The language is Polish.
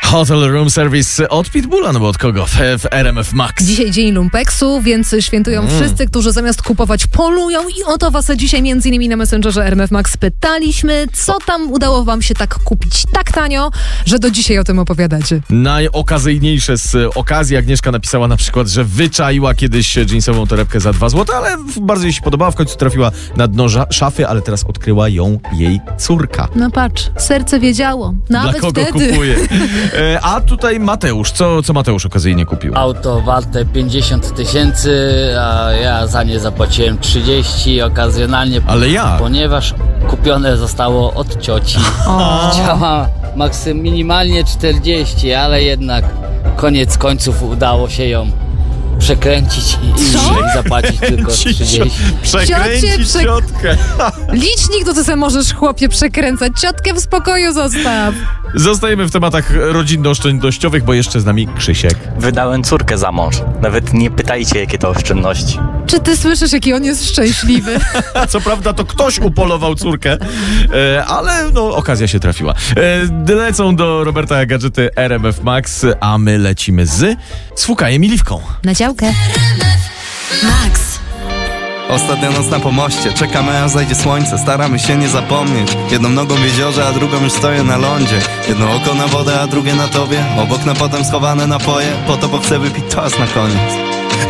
Hotel Room Service od Pitbulla, no bo od kogo? W RMF Max. Dzisiaj dzień lumpeksu, więc świętują wszyscy, którzy zamiast kupować polują i o to was dzisiaj m.in. na Messengerze RMF Max pytaliśmy, co tam udało wam się tak kupić tak tanio, że do dzisiaj o tym opowiadacie. Najokazyjniejsze z okazji. Agnieszka napisała na przykład, że wyczaiła kiedyś jeansową torebkę za 2 zł, ale bardzo jej się podobała, w końcu trafiła na dno szafy, ale teraz odkryła ją jej córka. No patrz, serce wiedziało. Nawet Dla kogo wtedy. kupuje. A tutaj Mateusz. Co Mateusz okazyjnie kupił? Auto warte 50 000, a ja za nie zapłaciłem 30 okazjonalnie. Ale ja? Ponieważ kupione zostało od cioci. Chciała minimalnie 40, ale jednak koniec końców udało się ją przekręcić i zapłacić tylko 30. Przekręcić ciotkę. Licznik to ty sobie możesz, chłopie, przekręcać. Ciotkę w spokoju zostaw. Zostajemy w tematach rodzinno-oszczędnościowych, bo jeszcze z nami Krzysiek. Wydałem córkę za mąż. Nawet nie pytajcie, jakie to oszczędności. Czy ty słyszysz, jaki on jest szczęśliwy? Co prawda to ktoś upolował córkę, ale no okazja się trafiła. Lecą do Roberta gadżety RMF Max, a my lecimy z Fukajem i Liwką. Na działkę. Max. Ostatnia noc na pomoście, czekamy aż zajdzie słońce, staramy się nie zapomnieć. Jedną nogą w jeziorze, a drugą już stoję na lądzie. Jedno oko na wodę, a drugie na tobie. Obok na potem schowane napoje, po to bo chcę wypić toast na koniec.